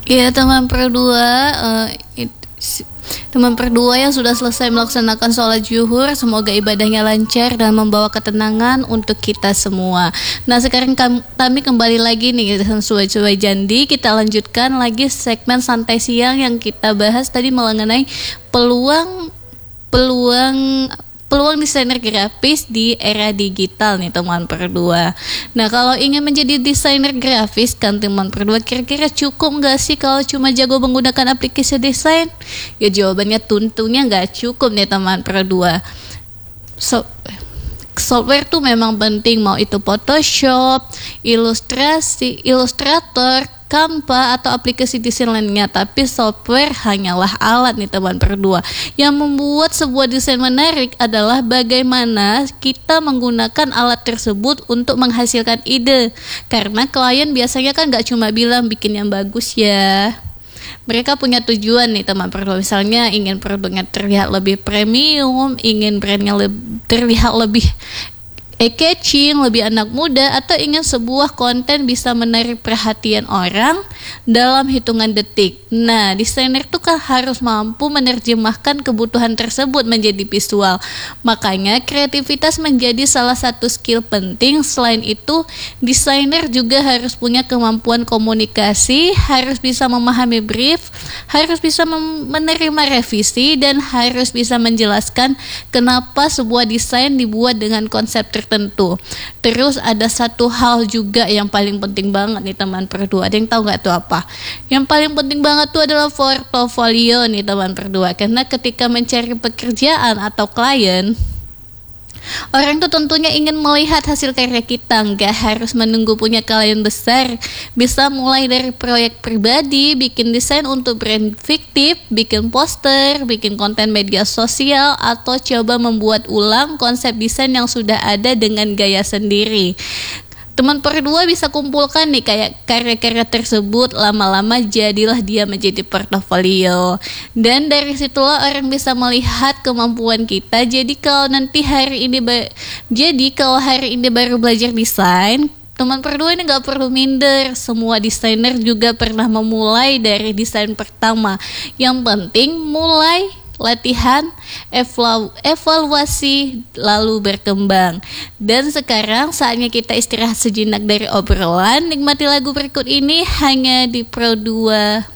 Ya teman berdua, teman berdua yang sudah selesai melaksanakan sholat zuhur, semoga ibadahnya lancar dan membawa ketenangan untuk kita semua. Nah sekarang kami kembali lagi nih sesuai janji, kita lanjutkan lagi segmen santai siang yang kita bahas tadi mengenai peluang desainer grafis di era digital nih teman berdua. Nah kalau ingin menjadi desainer grafis kan teman berdua, kira-kira cukup nggak sih kalau cuma jago menggunakan aplikasi desain? Ya jawabannya tentunya nggak cukup nih teman berdua. Software tuh memang penting, mau itu Photoshop, Illustrator, Canva atau aplikasi desain lainnya, tapi software hanyalah alat nih teman berdua. Yang membuat sebuah desain menarik adalah bagaimana kita menggunakan alat tersebut untuk menghasilkan ide. Karena klien biasanya kan gak cuma bilang bikin yang bagus ya. Mereka punya tujuan nih teman berdua, misalnya ingin produknya terlihat lebih premium, ingin brandnya terlihat lebih catching, lebih anak muda, atau ingin sebuah konten bisa menarik perhatian orang dalam hitungan detik. Nah, desainer tuh kan harus mampu menerjemahkan kebutuhan tersebut menjadi visual. Makanya kreativitas menjadi salah satu skill penting. Selain itu, desainer juga harus punya kemampuan komunikasi, harus bisa memahami brief, harus bisa menerima revisi, dan harus bisa menjelaskan kenapa sebuah desain dibuat dengan konsep tertentu. Terus ada satu hal juga yang paling penting banget nih teman berdua. Ada yang tahu nggak tuh apa? Yang paling penting banget tuh adalah portofolio nih teman berdua. Karena ketika mencari pekerjaan atau klien, orang tuh tentunya ingin melihat hasil karya kita, nggak harus menunggu punya klien besar. Bisa mulai dari proyek pribadi, bikin desain untuk brand fiktif, bikin poster, bikin konten media sosial, atau coba membuat ulang konsep desain yang sudah ada dengan gaya sendiri. Teman berdua bisa kumpulkan nih kayak karya-karya tersebut, lama-lama jadilah dia menjadi portofolio. Dan dari situlah orang bisa melihat kemampuan kita. Jadi kalau hari ini baru belajar desain, teman berdua ini gak perlu minder. Semua desainer juga pernah memulai dari desain pertama. Yang penting mulai, latihan, evaluasi, lalu berkembang. Dan sekarang saatnya kita istirahat sejenak dari obrolan. Nikmati lagu berikut ini hanya di Pro 2